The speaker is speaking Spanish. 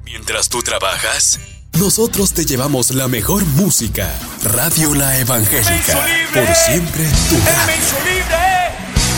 Mientras tú trabajas, nosotros te llevamos la mejor música. Radio La Evangélica. Por siempre tu radio.